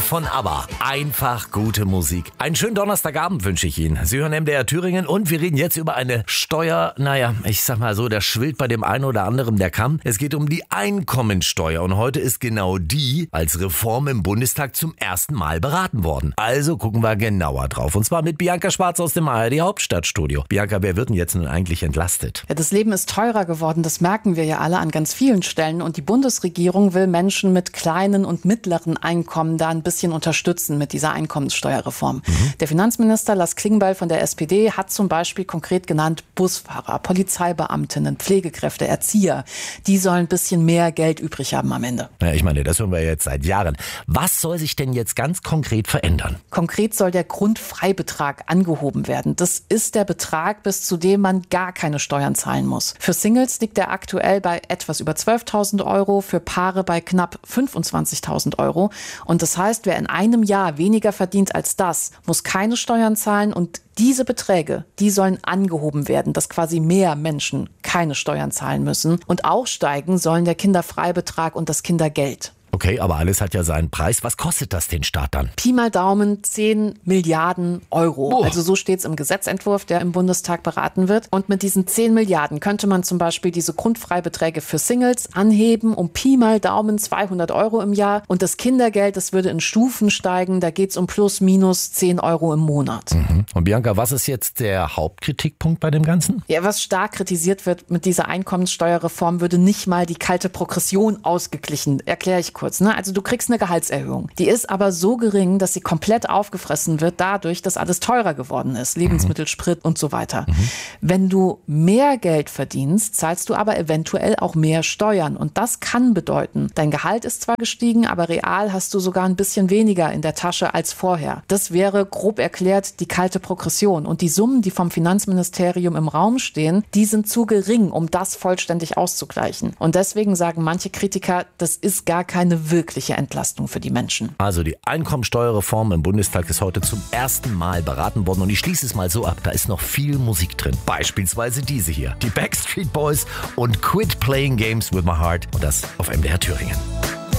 von ABBA. Einfach gute Musik. Einen schönen Donnerstagabend wünsche ich Ihnen. Sie hören MDR Thüringen und wir reden jetzt über eine Steuer, ich sag mal so, da schwillt bei dem einen oder anderen der Kamm. Es geht um die Einkommensteuer und heute ist genau die als Reform im Bundestag zum ersten Mal beraten worden. Also gucken wir genauer drauf und zwar mit Bianca Schwarz aus dem ARD Hauptstadtstudio. Bianca, wer wird denn jetzt nun eigentlich entlastet? Ja, das Leben ist teurer geworden, das merken wir ja alle an ganz vielen Stellen und die Bundesregierung will Menschen mit kleinen und mittleren Einkommen da ein bisschen unterstützen mit dieser Einkommenssteuerreform. Der Finanzminister Lars Klingbeil von der SPD hat zum Beispiel konkret genannt Busfahrer, Polizeibeamtinnen, Pflegekräfte, Erzieher. Die sollen ein bisschen mehr Geld übrig haben am Ende. Ja, ich meine, das hören wir jetzt seit Jahren. Was soll sich denn jetzt ganz konkret verändern? Konkret soll der Grundfreibetrag angehoben werden. Das ist der Betrag, bis zu dem man gar keine Steuern zahlen muss. Für Singles liegt er aktuell bei etwas über 12.000 Euro, für Paare bei knapp 25.000 Euro. Und das heißt, wer in einem Jahr weniger verdient als das, muss keine Steuern zahlen und diese Beträge, die sollen angehoben werden, dass quasi mehr Menschen keine Steuern zahlen müssen. Und auch steigen sollen der Kinderfreibetrag und das Kindergeld. Okay, aber alles hat ja seinen Preis. Was kostet das den Staat dann? Pi mal Daumen 10 Milliarden Euro. Oh. Also so steht es im Gesetzentwurf, der im Bundestag beraten wird. Und mit diesen 10 Milliarden könnte man zum Beispiel diese Grundfreibeträge für Singles anheben um Pi mal Daumen 200 Euro im Jahr. Und das Kindergeld, das würde in Stufen steigen. Da geht es um plus minus 10 Euro im Monat. Und Bianca, was ist jetzt der Hauptkritikpunkt bei dem Ganzen? Ja, was stark kritisiert wird mit dieser Einkommenssteuerreform, würde nicht mal die kalte Progression ausgeglichen. Erkläre ich kurz. Also du kriegst eine Gehaltserhöhung. Die ist aber so gering, dass sie komplett aufgefressen wird dadurch, dass alles teurer geworden ist. Lebensmittel, Sprit und so weiter. Wenn du mehr Geld verdienst, zahlst du aber eventuell auch mehr Steuern. Und das kann bedeuten, dein Gehalt ist zwar gestiegen, aber real hast du sogar ein bisschen weniger in der Tasche als vorher. Das wäre grob erklärt die kalte Progression. Und die Summen, die vom Finanzministerium im Raum stehen, die sind zu gering, um das vollständig auszugleichen. Und deswegen sagen manche Kritiker, das ist gar keine wirkliche Entlastung für die Menschen. Also die Einkommensteuerreform im Bundestag ist heute zum ersten Mal beraten worden und ich schließe es mal so ab, da ist noch viel Musik drin. Beispielsweise diese hier, die Backstreet Boys und Quit Playing Games with My Heart und das auf MDR Thüringen.